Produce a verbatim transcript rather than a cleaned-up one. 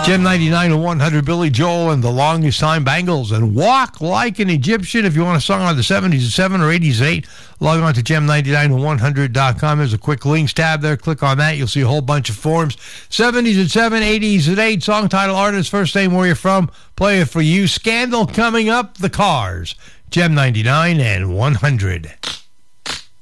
Gem ninety-nine and one hundred, Billy Joel and the Longest Time Bangles, and Walk Like an Egyptian. If you want a song on the seventies at seven or eighties at eight, log on to gem ninety-nine and one hundred dot com. There's a quick links tab there. Click on that. You'll see a whole bunch of forms. seventies at seven, eighties at eight. Song title, artist, first name, where you're from. Play it for you. Scandal coming up. The Cars. Gem ninety-nine and one hundred.